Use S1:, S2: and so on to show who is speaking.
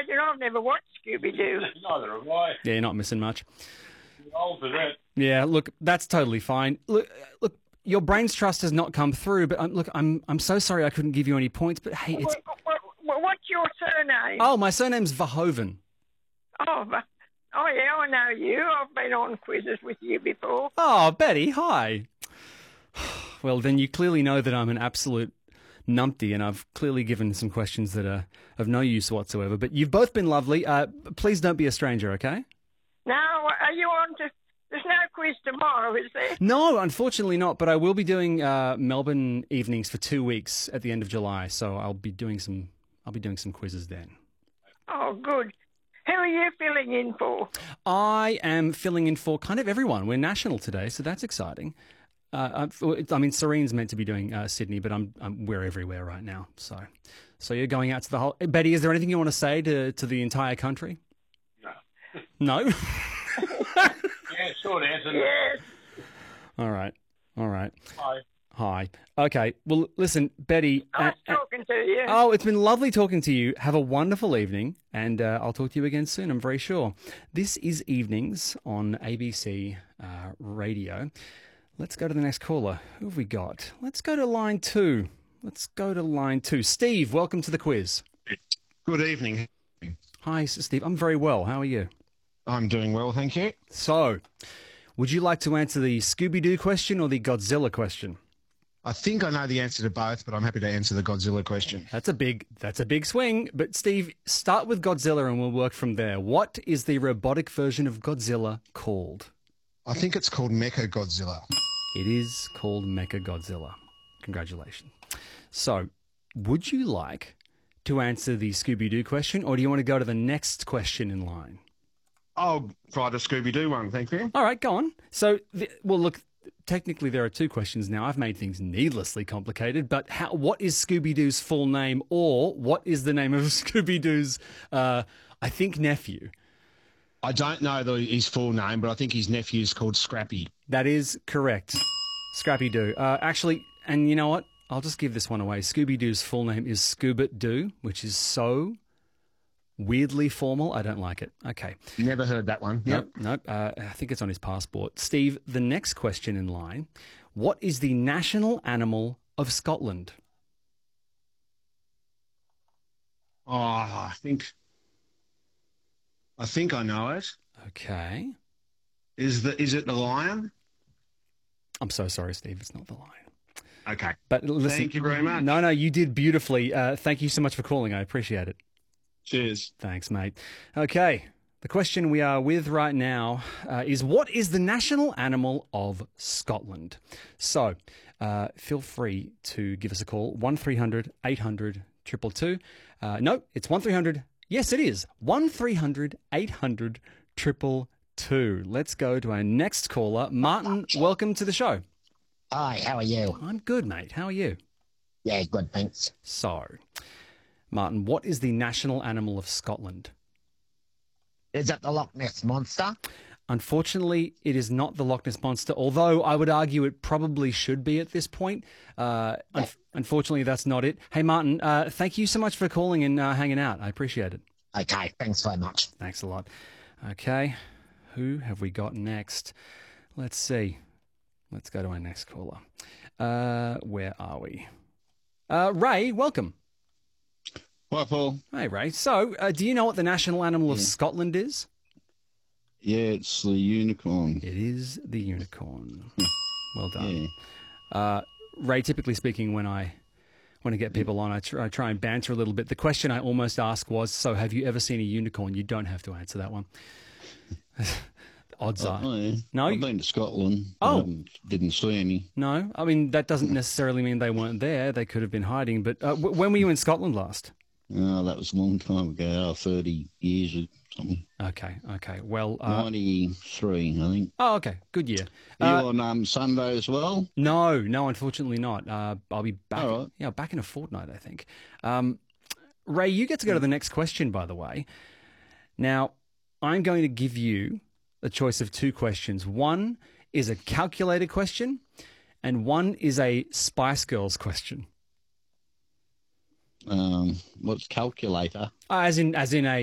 S1: imagine I've never watched Scooby-Doo.
S2: Neither have I.
S3: Yeah, you're not missing much.
S2: Too old for that.
S3: Yeah, look, that's totally fine. Look, your brain's trust has not come through, but I'm so sorry I couldn't give you any points. But hey, it's
S1: What's your surname?
S3: my surname's Verhoeven.
S1: Oh, yeah, I know you. I've been on quizzes with you before.
S3: Oh, Betty, hi. Well, then you clearly know that I'm an absolute numpty, and I've clearly given some questions that are of no use whatsoever. But you've both been lovely. Please don't be a stranger, okay?
S1: No, are you on to... There's no quiz tomorrow, is there?
S3: No, unfortunately not. But I will be doing Melbourne evenings for 2 weeks at the end of July, so I'll be doing some quizzes then.
S1: Oh, good. Who are you filling in for?
S3: I am filling in for kind of everyone. We're national today, so that's exciting. I mean, Serene's meant to be doing Sydney, but we're everywhere right now. So you're going out to the whole... Betty, is there anything you want to say to the entire country?
S2: No.
S3: No?
S2: Yeah, short answer.
S1: Yes.
S3: All right.
S2: Hi.
S3: Hi. Okay. Well, listen, Betty.
S1: Nice talking to you.
S3: Oh, it's been lovely talking to you. Have a wonderful evening, and I'll talk to you again soon, I'm very sure. This is Evenings on ABC Radio. Let's go to the next caller. Who have we got? Let's go to line 2. Steve, welcome to the quiz.
S4: Good evening.
S3: Hi, Steve. I'm very well. How are you?
S4: I'm doing well, thank you.
S3: So, would you like to answer the Scooby-Doo question or the Godzilla question?
S4: I think I know the answer to both, but I'm happy to answer the Godzilla question.
S3: That's a big swing. But Steve, start with Godzilla and we'll work from there. What is the robotic version of Godzilla called?
S4: I think it's called Mecha Godzilla.
S3: It is called Mecha Godzilla. Congratulations. So, would you like to answer the Scooby-Doo question, or do you want to go to the next question in line?
S4: I'll try the Scooby-Doo one, thank you.
S3: All right, go on. So, look, technically there are 2 questions now. I've made things needlessly complicated, but what is Scooby-Doo's full name, or what is the name of Scooby-Doo's, I think, nephew?
S4: I don't know his full name, but I think his nephew's called Scrappy.
S3: That is correct. Scrappy-Doo. Actually, and you know what? I'll just give this one away. Scooby-Doo's full name is Scoobit-Doo, which is so weirdly formal. I don't like it. Okay.
S4: Never heard that one.
S3: Nope. I think it's on his passport. Steve, the next question in line. What is the national animal of Scotland?
S4: Oh, I think I know it.
S3: Okay.
S4: Is it the lion?
S3: I'm so sorry, Steve. It's not the lion.
S4: Okay.
S3: But listen,
S4: thank you very much.
S3: No, you did beautifully. Thank you so much for calling. I appreciate it.
S4: Cheers.
S3: Thanks, mate. Okay. The question we are with right now is, what is the national animal of Scotland? So feel free to give us a call, 1300 800 222. No, it's 1300. Yes, it is. 1300 800 222. Let's go to our next caller. Martin, welcome to the show.
S5: Hi, how are you?
S3: I'm good, mate. How are you?
S5: Yeah, good, thanks.
S3: So, Martin, what is the national animal of Scotland?
S5: Is it the Loch Ness Monster?
S3: Unfortunately, it is not the Loch Ness Monster, although I would argue it probably should be at this point. Unfortunately, that's not it. Hey, Martin, thank you so much for calling and hanging out. I appreciate it.
S5: Okay, thanks very much.
S3: Thanks a lot. Okay, who have we got next? Let's see. Let's go to our next caller. Where are we? Ray, welcome.
S6: Hi, Paul.
S3: Hey, Ray. So, do you know what the national animal of Scotland is?
S6: Yeah, it's the unicorn.
S3: It is the unicorn. Well done. Yeah. Ray, typically speaking, when I get people on, I try and banter a little bit. The question I almost asked was, so have you ever seen a unicorn? You don't have to answer that one. Odds are.
S6: Yeah.
S3: No?
S6: I've been to Scotland.
S3: Oh.
S6: Didn't see any.
S3: No? I mean, that doesn't necessarily mean they weren't there. They could have been hiding. But when were you in Scotland last?
S6: Oh, that was a long time ago, 30 years or something.
S3: Okay. Well,
S6: 93, I think.
S3: Oh, okay. Good year.
S6: Are you on Sunday as well?
S3: No, unfortunately not. I'll be back.
S6: All right.
S3: Yeah, back in a fortnight, I think. Ray, you get to go to the next question, by the way. Now, I'm going to give you a choice of 2 questions. One is a calculated question, and one is a Spice Girls question.
S6: What's calculator?
S3: As in a